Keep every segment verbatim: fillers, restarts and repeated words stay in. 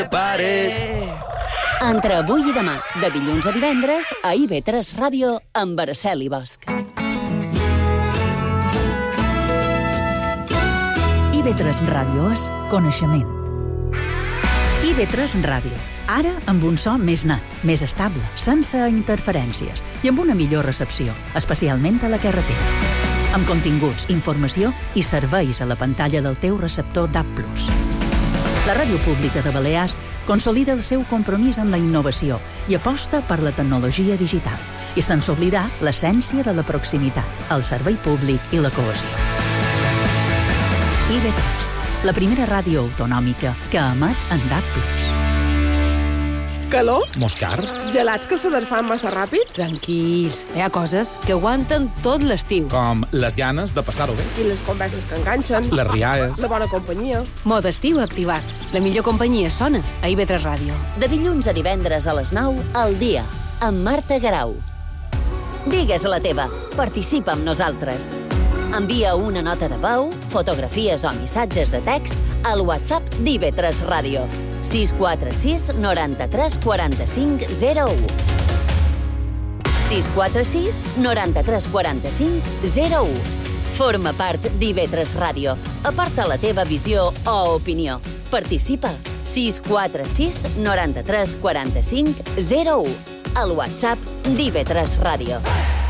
Pare. Entre avui i demà, de dilluns a divendres, a I V tres Ràdio, amb Araceli Bosch. I V tres Ràdio és coneixement. I V tres Ràdio, ara amb un so més net, més estable, sense interferències i amb una millor recepció, especialment a la carretera. Amb continguts, informació i serveis a la pantalla del teu receptor D A B plus. La Ràdio Pública de Balears consolida el seu compromís amb la innovació i aposta per la tecnologia digital, i sense oblidar l'essència de la proximitat, el servei públic i la cohesió. I V tres, la primera ràdio autonòmica que emet en D A B plus. Calor? Moscars? Gelats que se desfan massa ràpid? Tranquils, hi ha coses que aguanten tot l'estiu. Com les ganes de passar-ho bé. I les converses que enganxen? Les rialles. La bona companyia? Mode estiu activat. La millor companyia sona a I V tres Ràdio. De dilluns a divendres a les nou, al dia, amb Marta Garau. Digues la teva. Participa amb nosaltres. Envia una nota de veu, fotografies o missatges de text al WhatsApp d'I V tres Ràdio. sis quatre sis noranta-tres quaranta-cinc zero u. sis quatre sis noranta-tres quaranta-cinc zero u. Forma part d'I V tres Ràdio. Aparta la teva visió o opinió. Participa. sis quatre sis noranta-tres quaranta-cinc zero u. Al WhatsApp d'I V tres Ràdio.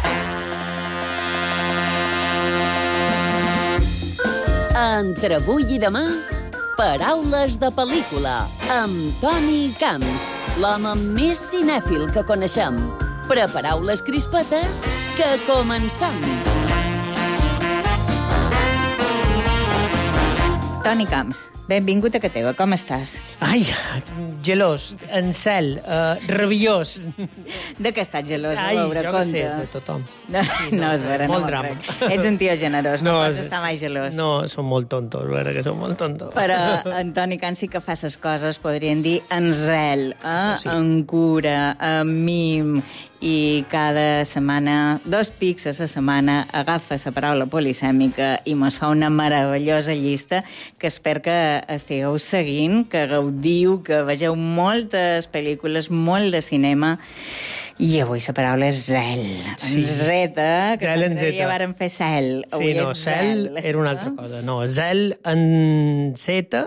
Entre avui i demà, paraules de pel·lícula, amb Toni Camps, l'home més cinèfil que coneixem. Prepareu les crispetes, que comencem! Toni Camps, benvingut a casa teva, com estàs? Ai, gelós, en cel, uh, rabiós. De què estàs gelós, a Ai, veure, jo compte? què sé, de tothom. No, Sí, no, és vera, no molt m'ho drama. crec. Ets un tio generós, no, no pots estar mai gelós. No, són molt tontos, és vera que són molt tontos. Però en Toni Camps sí que fa ses coses, podríem dir, en zel, eh? Sí. En cura, en mim, i cada setmana, dos pics a la setmana, agafa la paraula polisèmica i mos fa una meravellosa llista que espero que estigueu seguint, que gaudiu, que vegeu moltes pel·lícules, molt de cinema. I avui la paraula és zel. Sí. En zeta, que Zel en l'altre dia zeta. vàrem fer cel. Sí, Avui no, és cel zel. era una altra cosa. No, zel en zeta,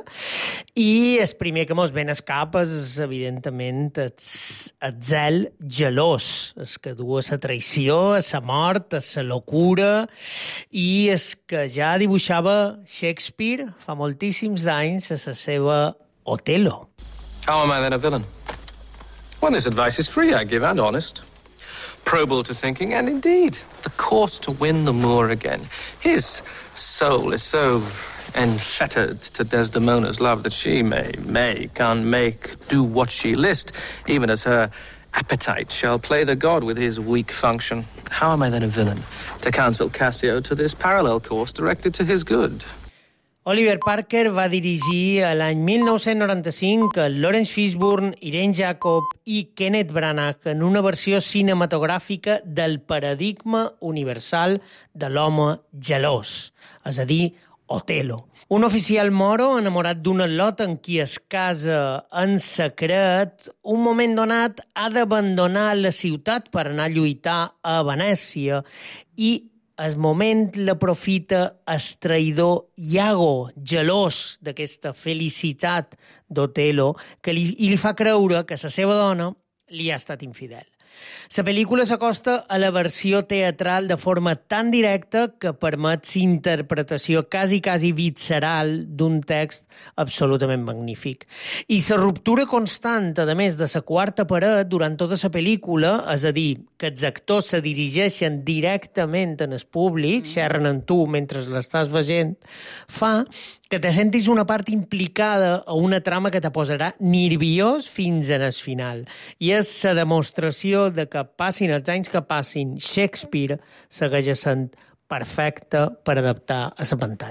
i el primer que mos ven al cap és, evidentment, el, el zel gelós, el que du a la traïció, a la mort, a la locura, i el que ja dibuixava Shakespeare fa moltíssims anys a la seva Othello. How am I then a villain? Well, this advice is free, I give, and honest. Probable to thinking, and indeed, the course to win the Moor again. His soul is so enfettered to Desdemona's love that she may, may, can make, do what she list, even as her appetite shall play the god with his weak function. How am I then a villain? To counsel Cassio to this parallel course directed to his good. Oliver Parker va dirigir a l'any mil nou-cents noranta-cinc Lawrence Fishburne, Irene Jacob i Kenneth Branagh en una versió cinematogràfica del paradigma universal de l'home gelós, és a dir, Othello. Un oficial moro enamorat d'un lot en qui es casa en secret, un moment donat ha d'abandonar la ciutat per anar a lluitar a Venècia, i al moment l'aprofita el traïdor Iago, gelós d'aquesta felicitat d'Othello, que li, i li fa creure que la seva dona li ha estat infidel. La pel·lícula s'acosta a la versió teatral de forma tan directa que permet la interpretació quasi, quasi visceral d'un text absolutament magnífic. I la ruptura constant, a més de la quarta paret, durant tota la pel·lícula, és a dir, que els actors se dirigeixen directament en el públic, xerren amb tu mentre l'estàs veient, fa que te sentis una part implicada a una trama que te posarà nerviós fins en el final. I és la demostració de que passin els anys que passin, Shakespeare segueix sent perfecte per adaptar a la pantalla.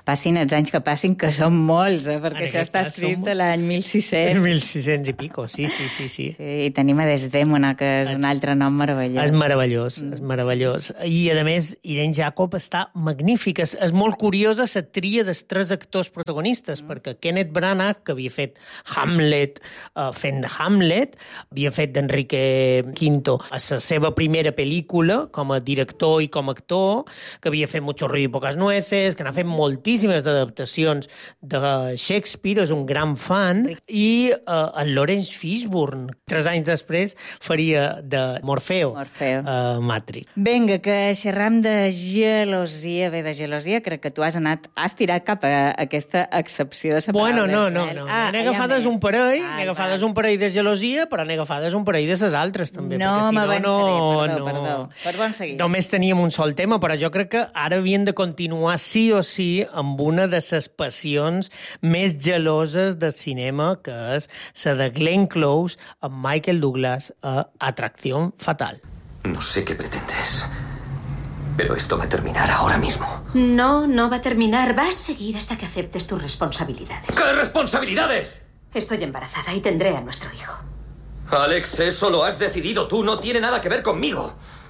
Passin els anys que passin, que són molts, eh? Perquè En això aquest està cas escrit som- de l'any mil sis-cents. mil sis-cents i pico, sí, sí, sí. sí. Sí, i tenim a Desdèmona, que és un altre nom meravellós. És meravellós, mm. és meravellós. I, a més, Irene Jacob està magnífica. És, és molt curiosa la tria dels tres actors protagonistes, mm. perquè Kenneth Branagh, que havia fet Hamlet, uh, fent de Hamlet, havia fet d'Enrique Quinto a la seva primera pel·lícula, com a director i com a actor, que havia fet Mucho ruido y pocas nueces, que n'ha fet moltíssimes adaptacions de Shakespeare, és un gran fan, i uh, el Lawrence Fishburne, tres anys després, faria de Morfeo, Morfeo. a Matrix. Vinga, que xerram de gelosia. Bé, de gelosia, crec que tu has anat, has tirat cap a aquesta excepció de la Bueno, paraula. no, no, no. Ah, n'he hi ha agafades més. un parell, Val, n'he agafades val. un parell de gelosia, però n'he agafades un parell de les altres, també. No perquè si m'avançaré, no, perdó, no, perdó. Per bon seguir. Només teníem un sol tema, però jo crec que ara havien de continuar sí o sí amb una de les passions més geloses del cinema, que és la de Glenn Close amb Michael Douglas a Atracción Fatal. No sé qué pretendes, pero esto va a terminar ahora mismo. No, no va a terminar. Va a seguir hasta que aceptes tus responsabilidades. ¿Qué responsabilidades? Estoy embarazada y tendré a nuestro hijo. Alex, eso lo has decidido tú, no tiene nada que ver conmigo.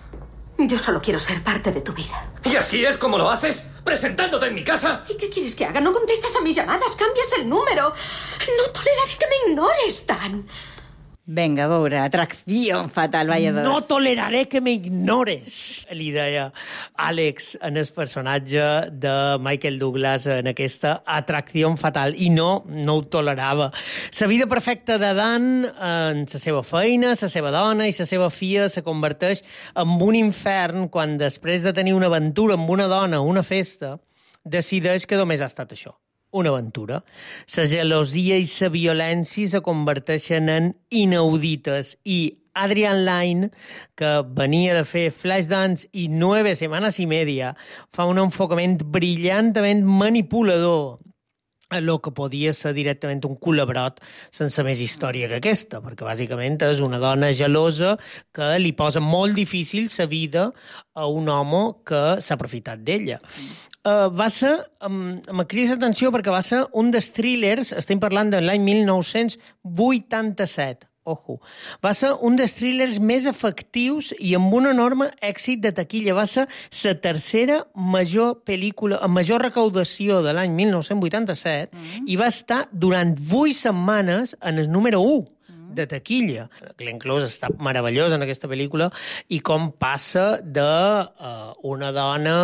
Yo solo quiero ser parte de tu vida. ¿Y así es como lo haces? ¿Presentándote en mi casa? ¿Y qué quieres que haga? No contestas a mis llamadas, cambias el número. No toleraré que me ignores, Dan. Vinga, a veure, Atracció Fatal, vaya dos. No toleraré que m'ignores, li deia Àlex en el personatge de Michael Douglas en aquesta Atracció Fatal. I no, no ho tolerava. La vida perfecta de Dan en la seva feina, la seva dona i la seva filla se converteix en un infern quan després de tenir una aventura amb una dona a una festa decideix que només ha estat això, una aventura. La gelosia i la violència se converteixen en inaudites i Adrian Lyne, que venia de fer Flashdance i Nueve Semanas y Media, fa un enfocament brillantament manipulador a lo que podia ser directament un culebrot sense més història que aquesta, perquè bàsicament és una dona gelosa que li posa molt difícil la vida a un home que s'ha aprofitat d'ella. Uh, va ser, um, me crides atenció perquè va ser un dels thrillers, estem parlant de l'any mil nou-cents vuitanta-set, ojo, va ser un dels thrillers més efectius i amb un enorme èxit de taquilla. Va ser la tercera major pel·lícula, amb major recaudació de l'any mil nou-cents vuitanta-set mm. i va estar durant vuit setmanes en el número u de taquilla. Glenn Close està meravellós en aquesta pel·lícula i com passa de uh, una dona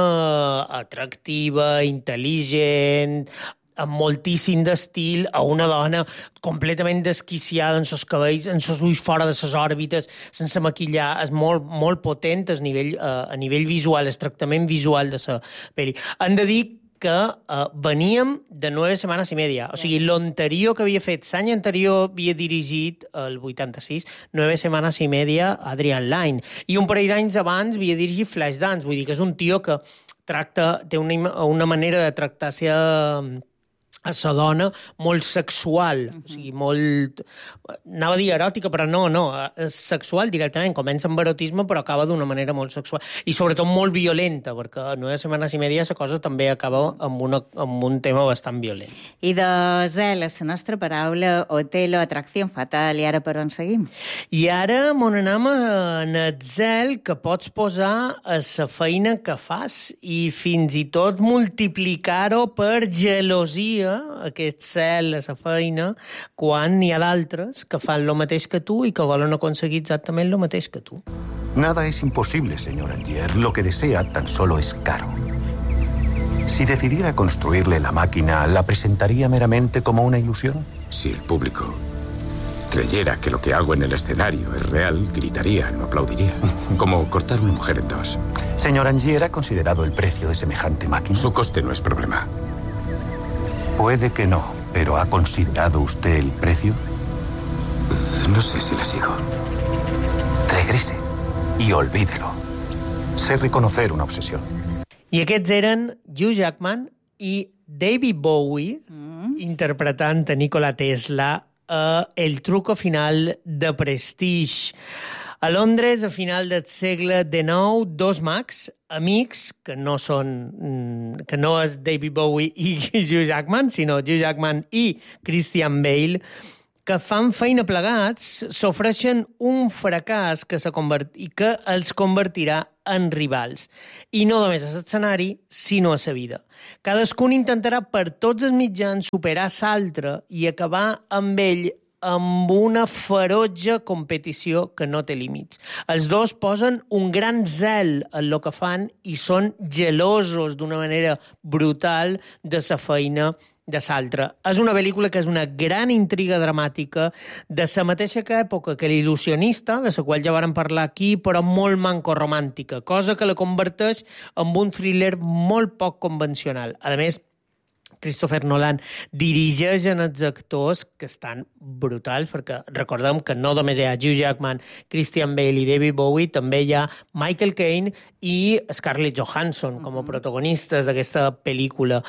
atractiva, intel·ligent, amb moltíssim d'estil, a una dona completament desquiciada en els cabells, en els ulls fora de les òrbites, sense maquillar. És molt, molt potent a nivell, uh, a nivell visual, el tractament visual de la pel·li. Han de dir que uh, veníem de Nueve Semanas y Media. O sigui, l'anterior que havia fet, l'any anterior havia dirigit, el vuitanta-sis, Nueve Semanas y Media, Adrian Lyne. I un parell d'anys abans havia dirigit Flashdance. Vull dir que és un tio que tracta, té una, una manera de tractar-se a sa dona molt sexual, uh-huh. o sigui, molt... Anava a dir eròtica, però no, no, és sexual directament, comença amb erotisme, però acaba d'una manera molt sexual, i sobretot molt violenta, perquè a Nueve Semanas y Media la cosa també acaba amb, una, amb un tema bastant violent. I de zel, la nostra paraula, Otelo, Atracció Fatal, i ara per on seguim? I ara m'on anem en el zel que pots posar a la feina que fas i fins i tot multiplicar-ho per gelosia, aquest cel a la feina, quan n'hi ha d'altres que fan lo mateix que tu i que volen aconseguir exactament lo mateix que tu. Nada es imposible, señor Angier. Lo que desea tan solo es caro. Si decidiera construirle la máquina, ¿la presentaría meramente como una ilusión? Si el público creyera que lo que hago en el escenario es real, gritaría, no aplaudiría. Como cortar una mujer en dos. Señor Angier, ¿ha considerado el precio de semejante máquina? Su coste no es problema. Puede que no, pero ¿ha considerado usted el precio? No sé si la sigo. Regrese y olvídelo. Sé reconocer una obsesión. I aquests eren Hugh Jackman i David Bowie mm. interpretant a Nikola Tesla a El truco final de Prestige. A Londres, a final del segle dinou, dos mags, amics, que no són, que no és David Bowie i Hugh Jackman, sinó Hugh Jackman i Christian Bale, que fan feina plegats, s'ofereixen un fracàs que, convert... i que els convertirà en rivals. I no només a l'escenari, sinó a la vida. Cadascun intentarà per tots els mitjans superar l'altre i acabar amb ell amb una ferotge competició que no té límits. Els dos posen un gran zel en el que fan i són gelosos d'una manera brutal de la feina de l'altre. És una pel·lícula que és una gran intriga dramàtica de la mateixa època que l'il·lusionista, de la qual ja vàrem parlar aquí, però molt manco romàntica, cosa que la converteix en un thriller molt poc convencional. A més, Christopher Nolan dirigeix en els actors que estan brutals, perquè recordem que no només hi ha Hugh Jackman, Christian Bale i David Bowie, també hi ha Michael Caine i Scarlett Johansson com a protagonistes d'aquesta pel·lícula.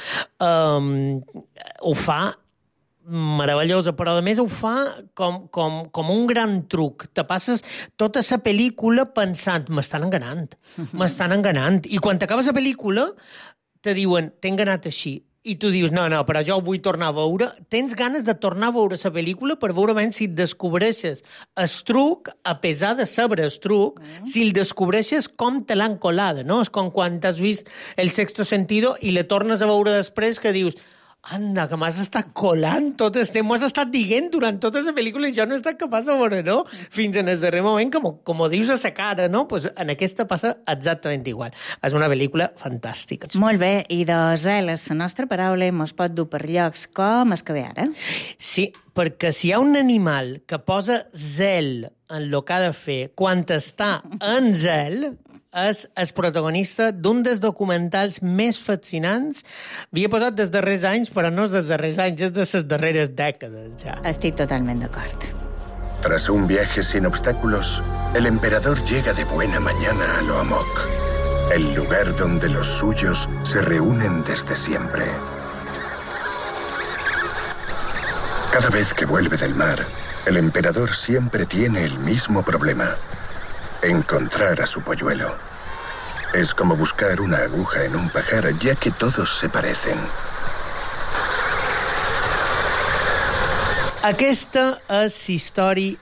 Um, ho fa meravellosa, però a més ho fa com, com, com un gran truc. Te passes tota la pel·lícula pensant, m'estan enganant, m'estan enganant. I quan t'acaba la pel·lícula te diuen, t'he enganat així. I tu dius, no, no, però jo ho vull tornar a veure. Tens ganes de tornar a veure la pel·lícula per veure ben si et descobreixes el truc, a pesar de saber el truc, mm. si el descobreixes com te l'han colada, no? És com quan t'has vist El sexto sentido i le tornes a veure després que dius, anda, que m'has estat colant tot el temps, m'ho has estat dient durant tota la pel·lícula i jo no he estat capaç de veure, no? Fins en el darrer moment, com, com dius a sa cara, no? Pues en aquesta passa exactament igual. És una pel·lícula fantàstica. Molt bé, i de zel, la nostra paraula mos pot dur per llocs com es que ve ara. Sí, perquè si hi ha un animal que posa zel en el que ha de fer quan està en zel, és el protagonista d'un dels documentals més fascinants. Havia posat des darrers anys, però no és des darrers anys, és de les darreres dècades, ja. Estic totalment d'acord. Tras un viaje sin obstáculos, el emperador llega de buena mañana a Lo Amok, el lugar donde los suyos se reúnen desde siempre. Cada vez que vuelve del mar, el emperador siempre tiene el mismo problema: encontrar a su polluelo. Es como buscar una aguja en un pajar, ya que todos se parecen. Aquesta és la història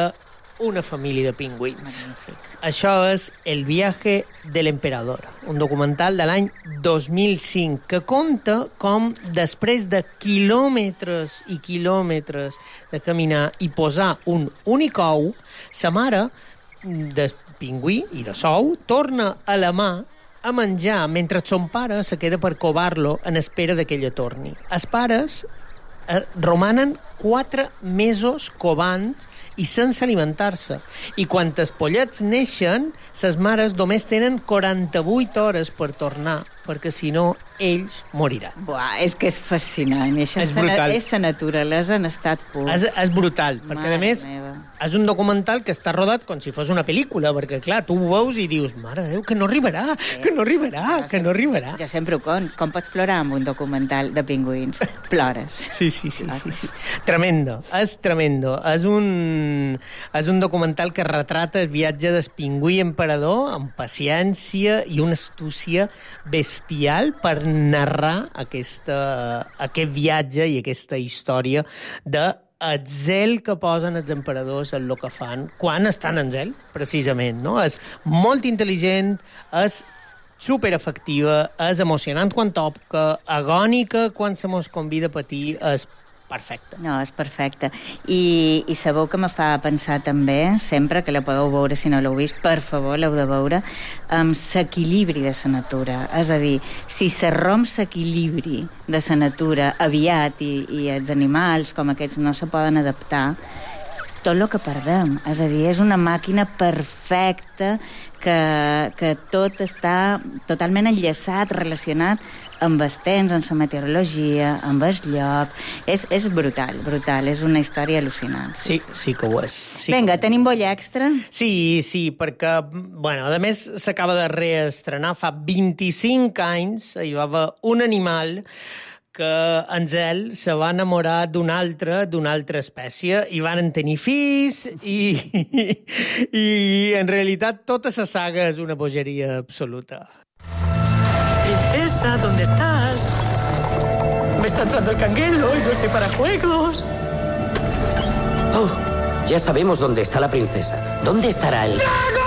d'una família de pingüins. Magnífic. Això és El viaje del emperador, un documental de l'any dos mil cinc que conta com després de quilòmetres i quilòmetres de caminar i posar un únic ou, sa mare de pingüí i de sou torna a la mà a menjar mentre son pare se queda per covar-lo en espera de que ella torni. Els pares eh, romanen quatre mesos covant i sense alimentar-se. I quan els pollets neixen, les mares només tenen quaranta-vuit hores per tornar, perquè si no, ells moriran. Buah, és que és fascinant. Això és brutal. És la naturalesa en estat pur. És, és brutal, perquè Mare a més meva. és un documental que està rodat com si fos una pel·lícula, perquè clar, tu ho veus i dius, mare de Déu, que no arribarà, sí. que no arribarà, jo que no arribarà. Jo sempre ho cont. Com pots plorar amb un documental de pingüins? Plores. Sí, sí, sí, sí, sí. Tremendo, és tremendo. És un, és un documental que retrata el viatge del pingüí emperador amb paciència i una astúcia bestial per narrar aquesta, aquest viatge i aquesta història de el zel que posen els emperadors en el que fan quan estan en zel, precisament, no? És molt intel·ligent, és superefectiva, és emocionant quan toca, agònica quan se mos convida a patir, és perfecte. No, és perfecte. I, i sabeu que me fa pensar també, sempre que la podeu veure, si no l'heu vist, per favor, l'heu de veure, amb l'equilibri de la natura. És a dir, si se romp l'equilibri de la natura aviat i, i els animals com aquests no se poden adaptar, tot el que perdem. És a dir, és una màquina perfecta que, que tot està totalment enllaçat, relacionat amb els temps, amb la meteorologia, amb el lloc. És, és brutal, brutal. És una història al·lucinant. Sí, sí que ho és. Sí Vinga, tenim boll extra? Sí, sí, perquè, bueno, a més s'acaba de reestrenar fa vint-i-cinc anys, hi va haver un animal que Ansel se va enamorar d'una altra, d'una altra espècie, i van tenir fills, i, i en realitat tota la saga és una bogeria absoluta. Princesa, ¿dónde estás? Me está entrando el canguelo y no estoy para juegos. Oh, ya sabemos dónde está la princesa. ¿Dónde estará el... ¡Drago!